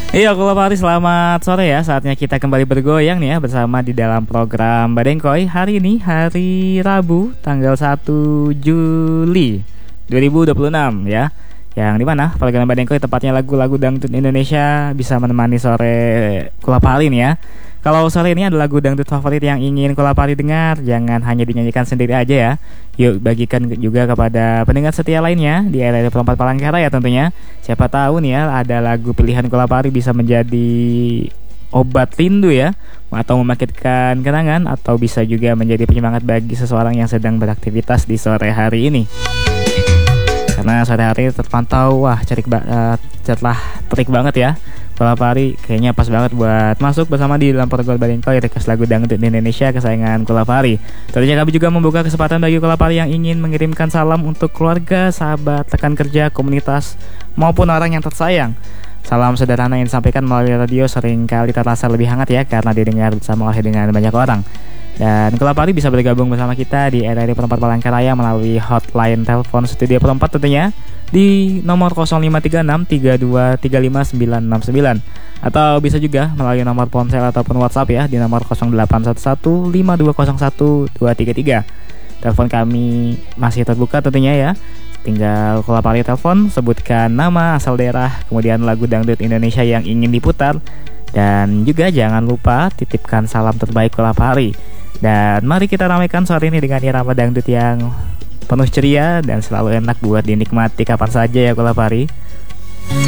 Iya, Kula Fahri, selamat sore ya. Saatnya kita kembali bergoyang nih ya bersama di dalam program Badengkoy. Hari ini hari Rabu tanggal 1 Juli 2026 ya. Yang dimana program Badengkoy tepatnya lagu-lagu dangdut Indonesia bisa menemani sore Kula Fahri nih ya. Kalau sore ini ada lagu dangdut favorit yang ingin Kula Fahri dengar, jangan hanya dinyanyikan sendiri aja ya. Yuk bagikan juga kepada pendengar setia lainnya di area perempat Palangkaraya tentunya. Siapa tahu nih ya ada lagu pilihan Kula Fahri bisa menjadi obat rindu ya, atau membangkitkan kenangan, atau bisa juga menjadi penyemangat bagi seseorang yang sedang beraktivitas di sore hari ini. Karena sore hari terpantau celah terik banget ya. Kula Fahri kayaknya pas banget buat masuk bersama di dalam program Badengkoy request lagu dangdut di Indonesia kesayangan Kula Fahri. Tentunya kami juga membuka kesempatan bagi Kula Fahri yang ingin mengirimkan salam untuk keluarga, sahabat, rekan kerja, komunitas maupun orang yang tersayang. Salam sederhana yang disampaikan melalui radio seringkali terasa lebih hangat ya karena didengar bersama oleh dengan banyak orang. Dan Kula Fahri bisa bergabung bersama kita di RRI Perempat Palangkaraya melalui hotline telepon studio Perempat tentunya di nomor 0536323599, atau bisa juga melalui nomor ponsel ataupun WhatsApp ya di nomor 081152012333. Telepon kami masih terbuka tentunya ya. Tinggal Kula Fahri telepon, sebutkan nama, asal daerah, kemudian lagu dangdut Indonesia yang ingin diputar. Dan juga jangan lupa titipkan salam terbaik Kula Fahri. Dan mari kita ramaikan sore ini dengan irama dangdut yang penuh ceria dan selalu enak buat dinikmati kapan saja ya Kula Fahri.